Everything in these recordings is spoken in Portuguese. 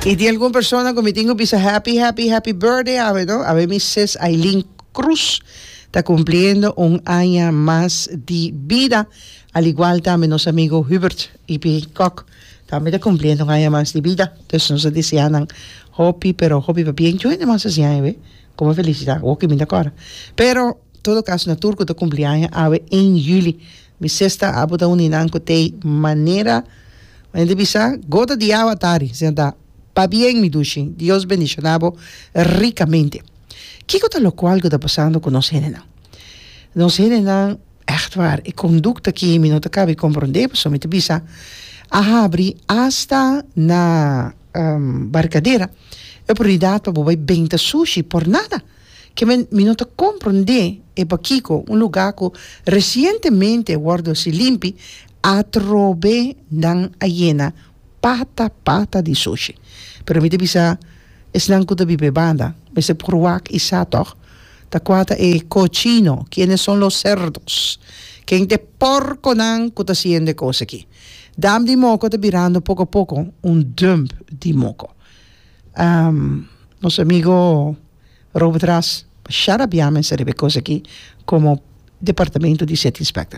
Y de alguna persona que me tengo que happy birthday, a ver, ¿no? A ver, Mrs. Aileen Cruz está cumpliendo un año más de vida, al igual también nuestro amigo Hubert y Peacock también está cumpliendo un año más de vida. Entonces nos desean Hopi, pero Hopi va bien, yo no más así, como felicidad, o que me da cara. Pero, en todo caso, na turco de cumpleaños, a ver, en julio, mi sexta, abo da uninan ko te manera, de bisa, gota de agua tari, senta, pa bien mi dushi, Dios bendicionabo ricamente. ¿Qué cosa lo cual que está pasando con nos henen? Nos henen, echt waar, ik conducta que mi nota cabe comprender, so me te bisa, a abrir hasta na barcadeira, é prioridade para botar bem sushi por nada. Que me não te compreende é para Kiko, lugar que recentemente guardo-se limpo, a trobe dan ayena pata de sushi. Pero me te bisa, es não que te vive banda, me se pruak isa toch, ta quata é cochino, quienes son los cerdos, quien te porco nan que te haciendo cosas aqui. Dam di moco te virando poco a poco dump di moco. Nosso amigo Robert Ras, já abbiamo sarebbe cose aqui como departamento di City Inspector.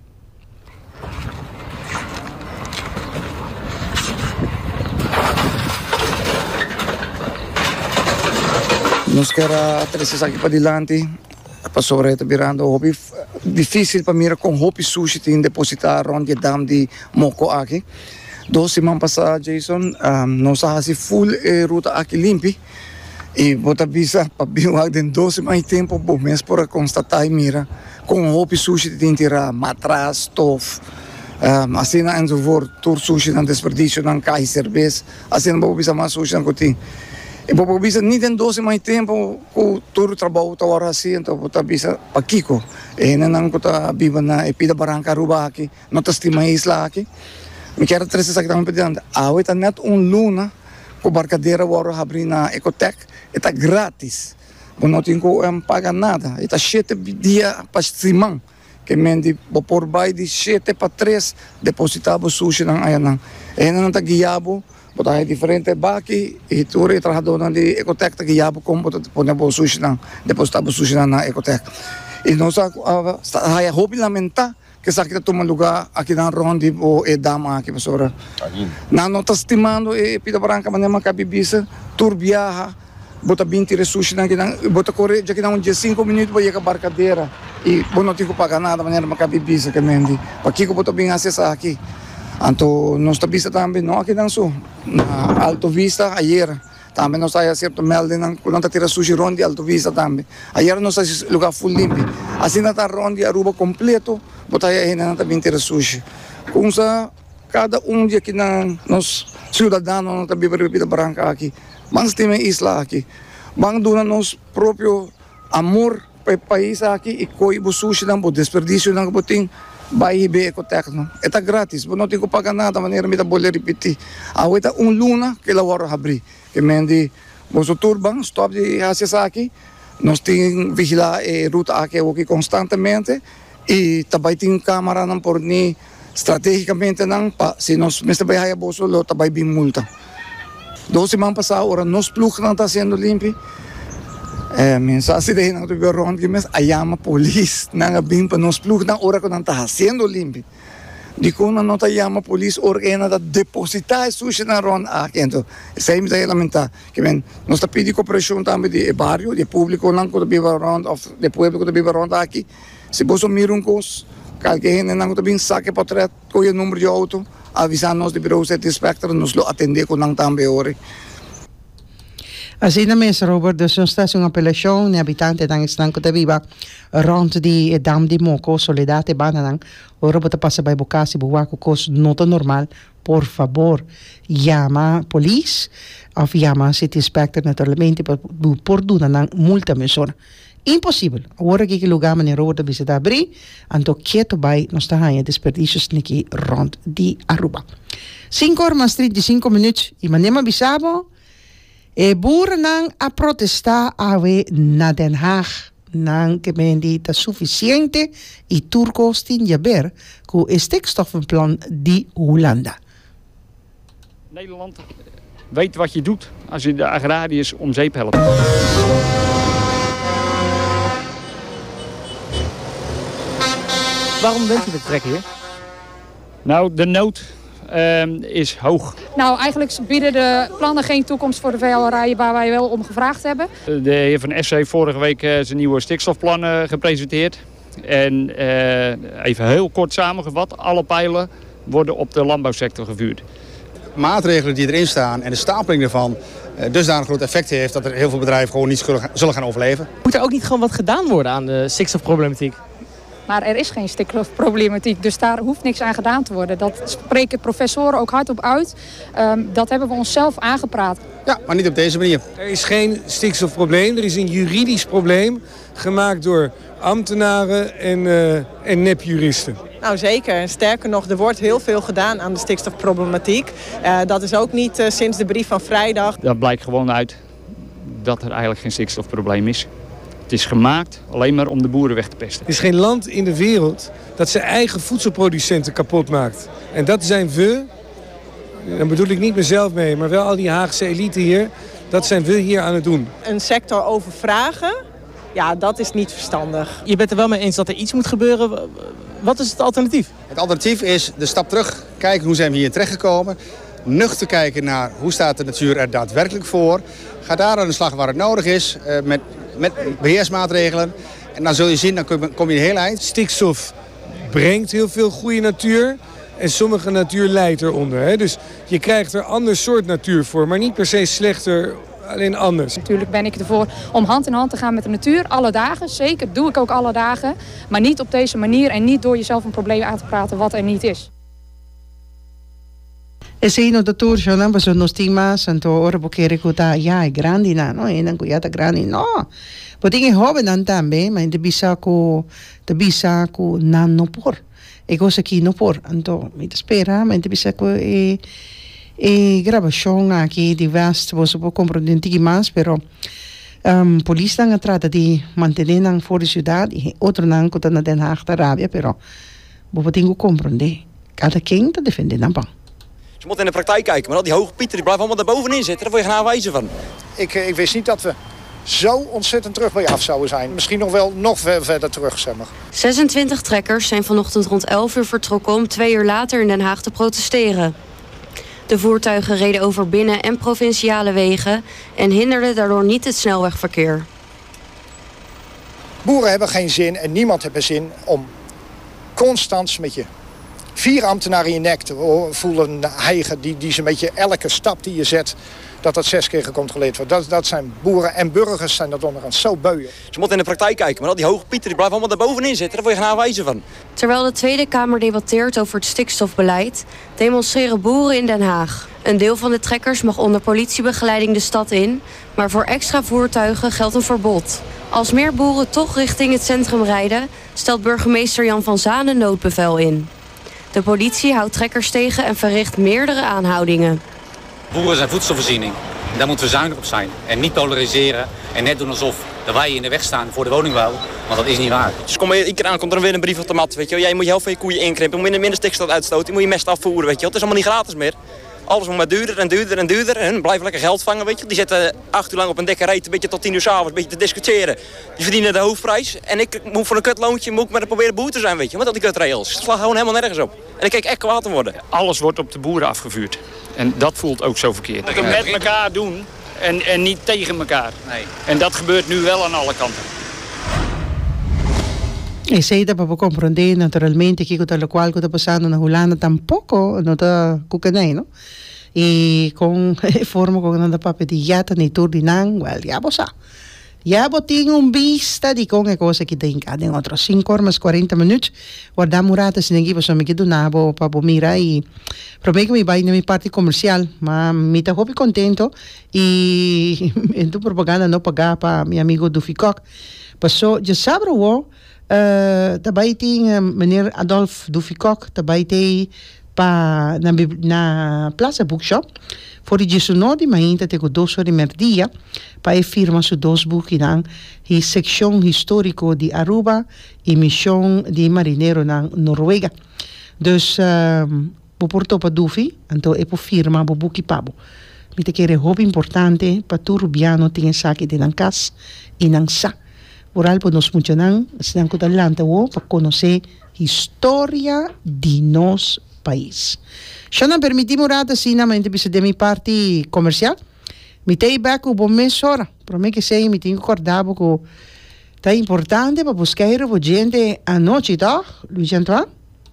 Nós queremos trazer aqui para adiante, para sobre virando hobby difícil para mim com hobby sushi tem depositar onde dam de moco aqui. 2 semanas passadas, Jason, nós fazemos full ruta aqui limpa e bota visa para biwag den 2 semanas tempo bom mês para constatar e mira com hobby sushi tem tirar matras, stof, assim na enzovoort tour sushi na desperdício na cai cerveja, assim não visa mais sushi na cotin. E bota visa nem den 2 semanas tempo com tour trabalho tá hora assim, então bota visa para Kiko. E não tá biba na epida barranca ruba aqui, não tá estima isla aqui. Me quero trazer essa questão pedindo. Está net luna com barcadeira agora abrir na Ecotec, está grátis. Não tem que pagar nada. Está 7 dias para cima. Que mendi por baixo de 7 para 3 depositava sushi na ayanang. E não está guiado, botar diferente baki e tudo e trabalhador na de Ecotec está guiado como botar poner sushi na depositava sushi na Ecotec. E nós a hobby lamentar que sa kita toma lugar aqui na Rondi ou dama aqui pastora. Não está estimando e pida branca mané macabibisa tour viaja bota 20 sushi na kita bota correr já que dá dia 5 minutos para ir a barcadeira e bom não tem que pagar nada maneira macabibisa que mendi. Para que bota bem acessar aqui. Anto nós está vista também não aqui não só na Alto Vista ayer. Também nós saímos certo melde quando está tira sushi Rondi Alto Vista também. Ayer nós saímos lugar full limpo. Assim está Rondi Aruba completo. Botar aí na também ter sushi. Com cada dia que nós cidadãos não também bebida branca aqui. Mas tem isla aqui. Bang dona nos próprio amor para país aqui e coi o sushi não pode desperdício não botin vai be ecotecno. Está grátis, não tem que pagar nada, maneira me dá boleh repetir. Aweta luna que la hora abrir. Que mendi boso turbang stop de acessar aqui. Nós tem vigilar ruta aqui constantemente. E também tem câmera não por ni estrategicamente não pa se nós mesmo vai bolso lo também bem multa. 2 semanas passadas ora nós plug não está sendo limpo. Mensagem daí não teve ronda que mas ayama polícia não bem para nós plug na hora que não está sendo limpo. De quando não está ayama polícia ordena da depositar sushi na ronda aqui então isso aí me dá lamentar que men nós está pedindo cooperação também de barrio de público não que vive ronda of de público que vive ronda aqui. Se você mira coisa, alguém não tem saque para trás, com o número de auto, avisar nós de bureau City Inspector, nos lo atender com não também ore. Assim na mesa, Robert, dus nós está uma apelação, de habitante dan estanco de viva, rond de dam de moco, soledade bananan, o Robert passa by bocasi, buwaco cos nota normal, por favor, llama police, of llama City Inspector naturalmente, por dunan multa mesura. Impossível. Agora que lugar man roda visita abrir, anto quieto vai nós está aí desperdícios niki rond de Aruba. 5:35 minutos e manema bisabo e boeren nang a protestar awe na Den Haag nang gemeente ta suficiente e turcos tin jaber ku stikstoffenplan di Hollanda. Nederland weet wat je doet als je de agrariërs om zeep helpt. Waarom bent u te trekken hier? Nou, de nood is hoog. Nou, eigenlijk bieden de plannen geen toekomst voor de veehouderij waar wij wel om gevraagd hebben. De heer Van Essen heeft vorige week zijn nieuwe stikstofplan gepresenteerd. En even heel kort samengevat, alle pijlen worden op de landbouwsector gevuurd. Maatregelen die erin staan en de stapeling ervan dusdanig groot effect heeft dat er heel veel bedrijven gewoon niet zullen gaan overleven. Moet er ook niet gewoon wat gedaan worden aan de stikstofproblematiek? Maar er is geen stikstofproblematiek, dus daar hoeft niks aan gedaan te worden. Dat spreken professoren ook hardop uit. Dat hebben we onszelf aangepraat. Ja, maar niet op deze manier. Er is geen stikstofprobleem, er is een juridisch probleem gemaakt door ambtenaren en nepjuristen. Nou zeker, sterker nog, er wordt heel veel gedaan aan de stikstofproblematiek. Dat is ook niet sinds de brief van vrijdag. Dat blijkt gewoon uit dat er eigenlijk geen stikstofprobleem is. Het is gemaakt alleen maar om de boeren weg te pesten. Er is geen land in de wereld dat zijn eigen voedselproducenten kapot maakt. En dat zijn we, dan bedoel ik niet mezelf mee, maar wel al die Haagse elite hier. Dat zijn we hier aan het doen. Een sector overvragen, ja, dat is niet verstandig. Je bent er wel mee eens dat er iets moet gebeuren. Wat is het alternatief? Het alternatief is de stap terug, kijken hoe zijn we hier terechtgekomen. Nuchter kijken naar hoe staat de natuur er daadwerkelijk voor. Ga daar aan de slag waar het nodig is, met beheersmaatregelen. En dan zul je zien, dan kom je een heel eind. Stikstof brengt heel veel goede natuur en sommige natuur leidt eronder. Hè? Dus je krijgt er ander soort natuur voor, maar niet per se slechter, alleen anders. Natuurlijk ben ik ervoor om hand in hand te gaan met de natuur, alle dagen. Zeker, doe ik ook alle dagen. Maar niet op deze manier en niet door jezelf een probleem aan te praten wat er niet is. Ese no doctor Jonan baso no stigma santo ora porque kuta ya e grandi na no e nan kuyata grandi no. Boting joven dan tambe ma inte bisa ku nan no por. E cosa ki no por anto mi te spera ma inte bisa ku grabación aquí di vast vos po comprendenti mas pero police dan trata di mantener nang for de ciudad e otro nang kuta na Den Haag da Arabia pero boting comprende cada quem te defende nan bang. Ze moeten in de praktijk kijken, maar al die hoge pieten die blijven allemaal daarbovenin zitten. Daar word je geen aanwijzen van. Ik wist niet dat we zo ontzettend terug bij je af zouden zijn. Misschien nog verder terug, zeg maar. 26 trekkers zijn vanochtend rond 11 uur vertrokken om 2 uur later in Den Haag te protesteren. De voertuigen reden over binnen- en provinciale wegen en hinderden daardoor niet het snelwegverkeer. Boeren hebben geen zin en niemand heeft zin om constant met je 4 ambtenaren in je nek te voelen hijgen die ze met je elke stap die je zet, dat 6 keer gecontroleerd wordt. Dat zijn boeren en burgers zijn dat onderaan zo beuien. Ze moeten in de praktijk kijken, maar al die hoge pieten die blijven allemaal daarbovenin zitten. Daar word je geen aanwijzen van. Terwijl de Tweede Kamer debatteert over het stikstofbeleid, demonstreren boeren in Den Haag. Een deel van de trekkers mag onder politiebegeleiding de stad in, maar voor extra voertuigen geldt een verbod. Als meer boeren toch richting het centrum rijden, stelt burgemeester Jan van Zaan een noodbevel in. De politie houdt trekkers tegen en verricht meerdere aanhoudingen. Boeren zijn voedselvoorziening. Daar moeten we zuinig op zijn. En niet polariseren en net doen alsof wij in de weg staan voor de woningbouw. Want dat is niet waar. Dus iedere keer aan komt er weer een brief op de mat. Weet je wel. Jij moet je helft van je koeien inkrimpen. Je moet minder stikstof uitstoten. Je moet je mest afvoeren. Weet je wel. Het is allemaal niet gratis meer. Alles moet maar duurder en duurder en duurder. En hun blijven lekker geld vangen. Weet je wel. Die zitten 8 uur lang op een dikke reet. Een beetje tot 10 uur 's avonds. Een beetje te discussiëren. Die verdienen de hoofdprijs. En ik moet voor een kutloontje maar proberen boer te zijn. Weet je. Met al die kutrails. Het slaat gewoon helemaal nergens op. En ik kijk echt kwaad te worden. Alles wordt op de boeren afgevuurd. En dat voelt ook zo verkeerd. We moeten het met elkaar doen en niet tegen elkaar. Nee. En dat gebeurt nu wel aan alle kanten. E se da para comprender naturalmente que lo cual que está pasando na Holanda tampoco no está cucanay, no? E con forma con nada pape di yata ni tur di nang, well, ya bosa. Ja, boting un vista di con e cose che denka in otro 5 horas 40 minutos. Guarda murata sin equipo so me que donavo papo mira y promete que me va en mi parte comercial, ma mi ta hopi contento y en tu propaganda no paga pa mi amigo Dufikok. Paso je sabro wo tabay ting meneer Adolf Dufikok tabay te pa na Plaza Bookshop. Voor de Jesunodi mainta te godoso de merdia pa e firma su dos bukinan hi sección histórico de Aruba y misión de marinero nan Noruega. Dus bo porto pa dufi anto e po firma bo buki pabo. me te quere hoop importante para tu rubiano tinha saki de nankas e nansa. Por algo nos mucho nan, sinan ko talanta wo para conocer historia de nos país. Já não permitimos nada assim na mente de mi parte comercial. Me tei back o bom mês hora. Para mim que sei, me tenho acordado com tá importante para buscar a gente à noite, tá? Luiz Antoine?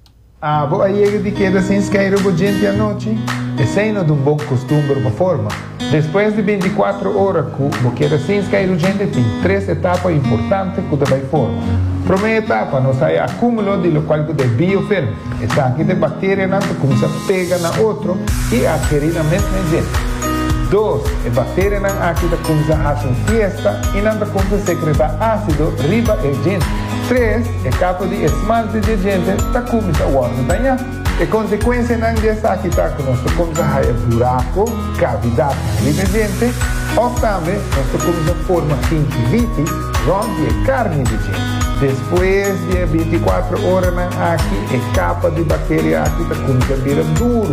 Vou aí de que sem esquecer a gente à noite. É signo de bom costume para forma. Depois de 24 horas, vou querer sem esquecer a gente tem 3 etapas importantes que vai forma. Primeira etapa, nós sai acúmulo de local de biofilm. Essa aqui de bactéria não começa a pegar na outro e adquirir na mesma gente. 2. A bactéria não aqui começa a fazer fiesta e não começa a secretar ácido riba a gente. 3. A capa de esmalte de gente começa a guardar. A consequência não dessa aqui que nós começa a ter buraco, cavidade riba a gente, ou também nós começa a formar gingivitis, onde é carne de gente. Depois de 24 horas aqui, a capa de bactéria aqui começa a virar duro.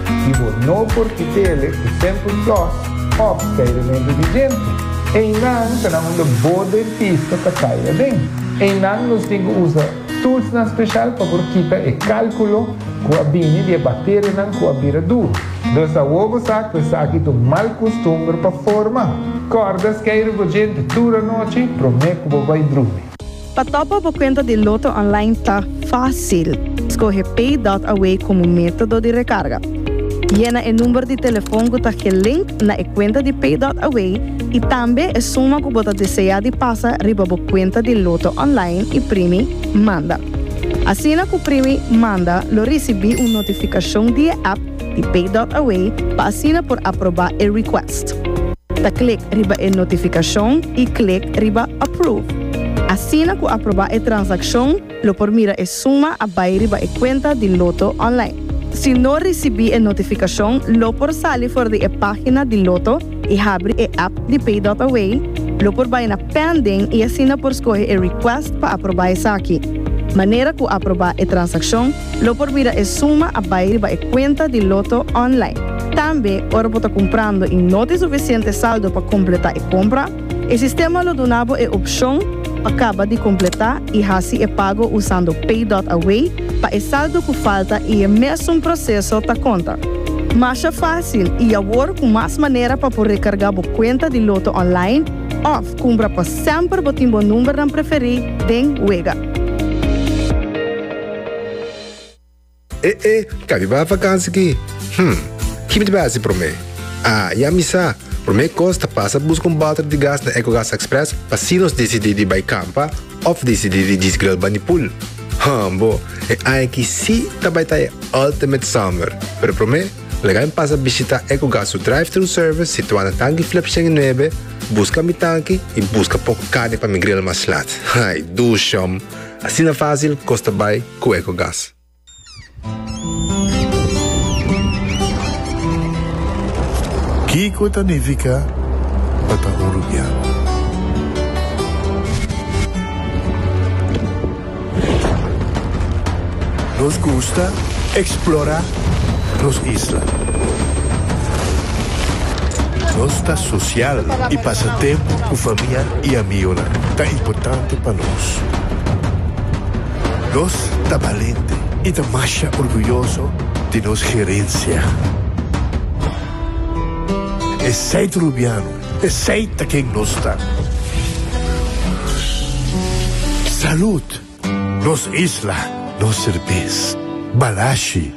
E não porque ele é sempre plus, obscurecimento de gente. E não tem um bom dentista que saia dentro. E não nós temos que usar tools especial para quitar o cálculo com a bine de bactéria com a vira duro. Então, o ovo saco é aqui do mal costume para formar. Cordas que a gente dura a noite, promete que vai dormir. Para topa a conta de Loto online está fácil. Escolhe Pay.away como método de recarga. Llena o número de telefone que está link na conta de Pay.away e também a suma que você deseja de passar riba a conta de Loto online e primi manda. Assim que o primi manda, lo recebi uma notificação de app de Pay.away para assinar por aprovar o request. Da clique riba a notificação e clique riba approve. Assim que aprovar a transação, lo por mira a suma a vai riba a conta de Loto online. Se não receber a notificação, lo por sair fora da página de Loto e abrir a app de Pay.away, lo por vai na pending e assina por escolher a request para aprovar isso aqui. Maneira que aprovar a transação, lo por vira a suma a vai a conta de Loto online. Também, ora por estar comprando e não tem suficiente saldo para completar a compra, o sistema lo donava a opção acaba de completar e assim é pago usando Pay.away para o saldo que falta e é mesmo processo da conta. Mas é fácil e agora com mais maneira para poder recargar a conta de Loto online ou compra para sempre botar o número não preferir den wega. Cabe para a vacância aqui. Que me dá para mim? E a missa? Por mim, Costa passa busca balde de gás na EcoGas Express para se nós decidir de campa ou decidir de desgrill banipul. Bom, é que se também está Ultimate Summer. Pero por mim, legal passa visitar EcoGas o drive-thru service situado na tanque flip 9, busca mi tanque e busca pouco carne para me grill mais lat. Ai, ducham. Assim é fácil, Costa vai com EcoGas. Kiko significa Patagorubiano. Nos gusta explorar las islas. Nos está social y pasatiempo con familia y amigos. Está importante para nos. Nos está valiente y está más orgulloso de nos gerencia. Es seito rubiano, es seita quem nos está. Salud, nos isla, nos cerveza, Balashi.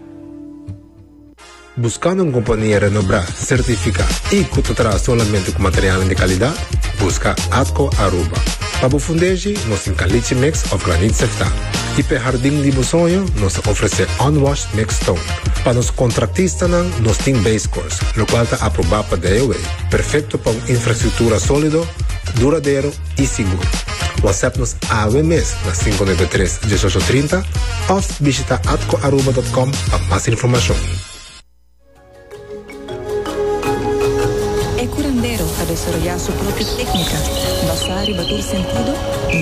Buscando uma companhia renombrada, certificada e que tratará somente com material de qualidade, busca Atco Aruba. Para o fundejo, nós temos caliche mix of granite sefta. E para o jardim de sonho, nós oferecemos unwashed mix stone. Para os contratistas, nós temos base course, o qual está aprovado para DOA. Perfeito para uma infraestrutura sólida, duradouro e seguro. WhatsApp-nos AWMS na 593-1830 ou visita atcoaruba.com para mais informação. É curandeiro a desarrollar sua própria técnica, basada em bater sentido